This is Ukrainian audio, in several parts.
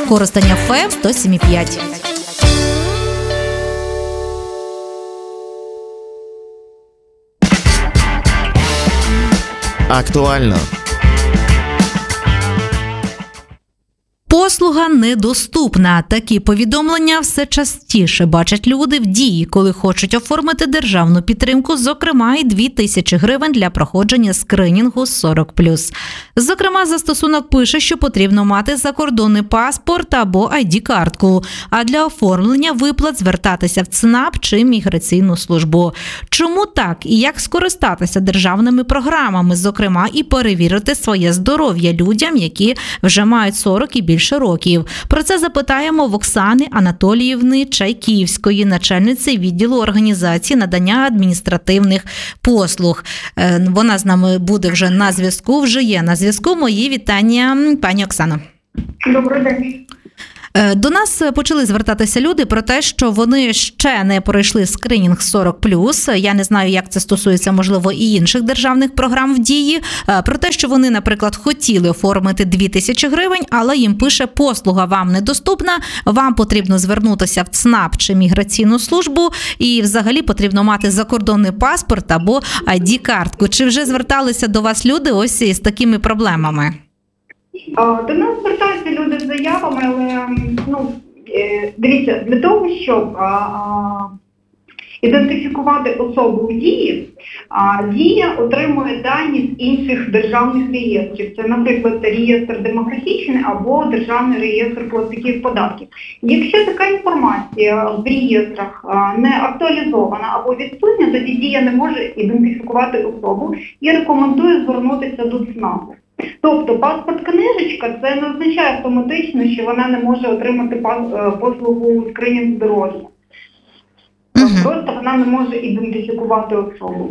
Коростень ФМ 107,5. Актуально. Послуга недоступна. Такі повідомлення все частіше бачать люди в дії, коли хочуть оформити державну підтримку, зокрема і 2000 гривень для проходження скринінгу 40+. Зокрема, застосунок пише, що потрібно мати закордонний паспорт або ID-картку, а для оформлення виплат звертатися в ЦНАП чи міграційну службу. Чому так і як скористатися державними програмами, зокрема і перевірити своє здоров'я людям, які вже мають 40 і більше років. Про це запитаємо в Оксани Анатоліївни Чайківської, начальниці відділу організації надання адміністративних послуг. Вона з нами буде вже на зв'язку, вже є на зв'язку. Мої вітання, пані Оксано. Добрий день. До нас почали звертатися люди про те, що вони ще не пройшли скринінг 40+. Я не знаю, як це стосується, можливо, і інших державних програм в дії. Про те, що вони, наприклад, хотіли оформити 2000 гривень, але їм пише, послуга вам недоступна, вам потрібно звернутися в ЦНАП чи міграційну службу, і взагалі потрібно мати закордонний паспорт або ID-картку. Чи вже зверталися до вас люди ось із такими проблемами? До нас звертаються люди з заявами, але дивіться, для того, щоб ідентифікувати особу в дії, дія отримує дані з інших державних реєстрів. Це, наприклад, реєстр демографічний або державний реєстр платників податків. Якщо така інформація в реєстрах не актуалізована або відсутня, тоді дія не може ідентифікувати особу і рекомендує звернутися до ЦНАПу. Тобто паспорт-книжечка – це не означає автоматично, що вона не може отримати послугу скринінг здоров'я. Просто вона не може ідентифікувати особу.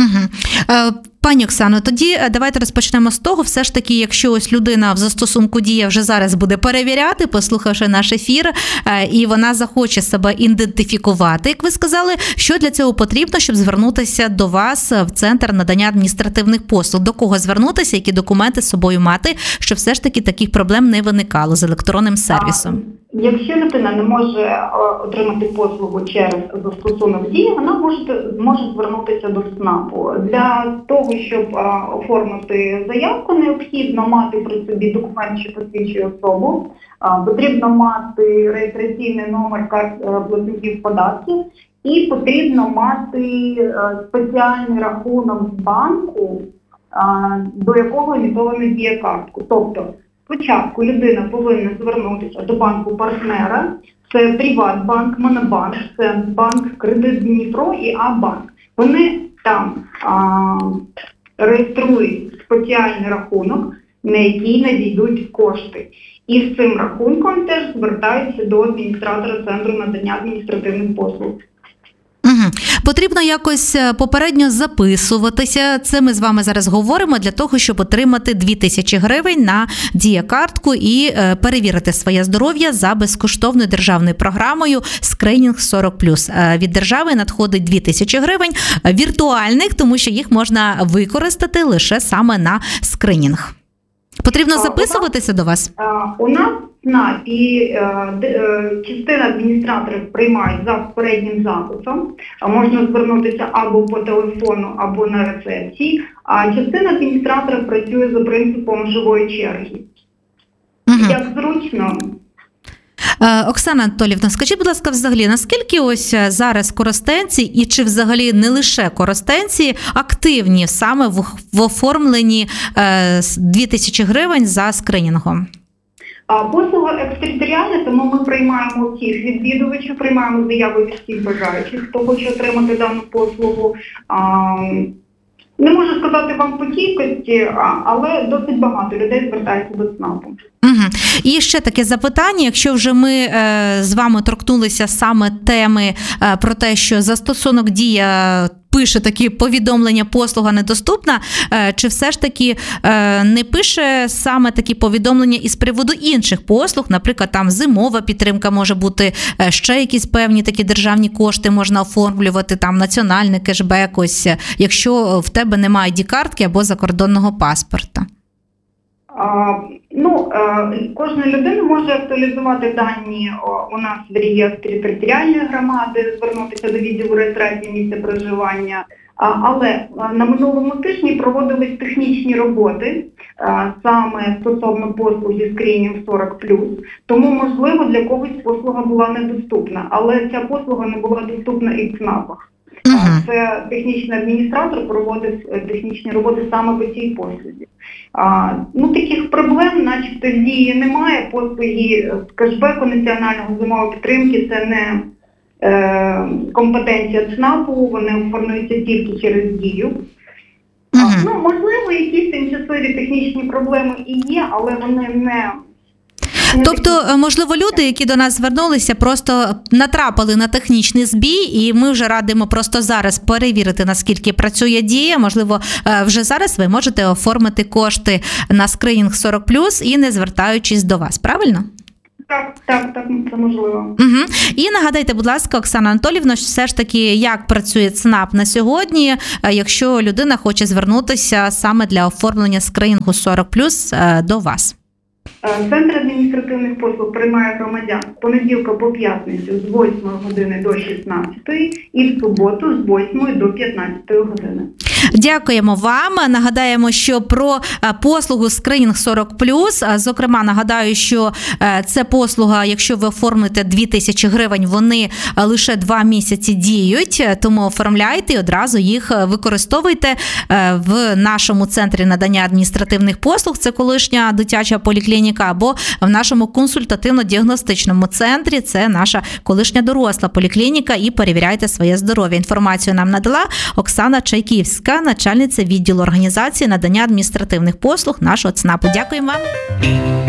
Пані Оксано, тоді давайте розпочнемо з того, все ж таки, якщо ось людина в застосунку «Дія» вже зараз буде перевіряти, послухавши наш ефір, і вона захоче себе ідентифікувати, як ви сказали, що для цього потрібно, щоб звернутися до вас в Центр надання адміністративних послуг? До кого звернутися, які документи з собою мати, щоб все ж таки таких проблем не виникало з електронним сервісом? Якщо людина не може отримати послугу через застосунок «Дія», вона може звернутися до ЦНАПу. Для того, щоб оформити заявку, необхідно мати при собі документ, що посвідчує особу, потрібно мати реєстраційний номер платників податків і потрібно мати спеціальний рахунок з банку, до якого емітовано Дія-картку. Тобто, спочатку людина повинна звернутися до банку-партнера, це Приватбанк, Монобанк, Центбанк, Кредит Дніпро і А-банк. Вони там реєструють спеціальний рахунок, на який надійдуть кошти. І з цим рахунком теж звертаються до адміністратора Центру надання адміністративних послуг. Потрібно якось попередньо записуватися. Це ми з вами зараз говоримо для того, щоб отримати 2000 гривень на Дія-картку і перевірити своє здоров'я за безкоштовною державною програмою «Скринінг 40+». Від держави надходить 2000 гривень віртуальних, тому що їх можна використати лише саме на скринінг. Потрібно записуватися до вас? У нас в ЦНАПі частина адміністраторів приймають за попереднім записом. Можна звернутися або по телефону, або на рецепції. А частина адміністраторів працює за принципом живої черги. Як зручно. Оксана Анатоліївна, скажіть, будь ласка, взагалі, наскільки ось зараз коростенці, і чи взагалі не лише коростенці, активні саме в оформленні 2000 гривень за скринінгом? Послуга екстериторіальна, тому ми приймаємо всіх відвідувачів, приймаємо заяви від всіх бажаючих, хто хоче отримати дану послугу. Не можу сказати вам по кількості, але досить багато людей звертається до ЦНАПу. І ще таке запитання, якщо вже ми з вами торкнулися саме теми про те, що застосунок «Дія» пише такі повідомлення «послуга недоступна», чи все ж таки не пише саме такі повідомлення із приводу інших послуг, наприклад, там зимова підтримка може бути, ще якісь певні такі державні кошти можна оформлювати, там національний кешбек, ось, якщо в тебе немає ID-картки або закордонного паспорта? Кожна людина може актуалізувати дані у нас в реєстрі територіальної громади, звернутися до відділу реєстрації місця проживання. Але на минулому тижні проводились технічні роботи саме стосовно послуги скринінг 40+, тому, можливо, для когось послуга була недоступна, але ця послуга не була доступна і в ЦНАПах. Це технічний адміністратор проводив технічні роботи саме по цій послузі. Таких проблем, начебто, в дії немає. Послуги з кешбеку національного зимової підтримки – це не компетенція ЦНАПу, вони оформлюються тільки через дію. Можливо, якісь тимчасові технічні проблеми і є, але вони не... Тобто, можливо, люди, які до нас звернулися, просто натрапили на технічний збій, і ми вже радимо просто зараз перевірити, наскільки працює дія. Можливо, вже зараз ви можете оформити кошти на скринінг 40+, і не звертаючись до вас, правильно? Так, це можливо. І нагадайте, будь ласка, Оксана Анатоліївна, все ж таки, як працює ЦНАП на сьогодні, якщо людина хоче звернутися саме для оформлення скринінгу 40+, до вас? Центр адміністративних послуг приймає громадян з понеділка по п'ятницю з 8 години до 16 і в суботу з 8 до 15 години. Дякуємо вам. Нагадаємо, що про послугу скринінг 40+, зокрема, нагадаю, що це послуга, якщо ви оформите 2000 гривень, вони лише 2 місяці діють, тому оформляйте і одразу їх використовуйте в нашому центрі надання адміністративних послуг, це колишня дитяча поліклініка, або в нашому консультативно-діагностичному центрі, це наша колишня доросла поліклініка, і перевіряйте своє здоров'я. Інформацію нам надала Оксана Чайківська, начальниця відділу організації надання адміністративних послуг нашого ЦНАПу. Дякуємо вам.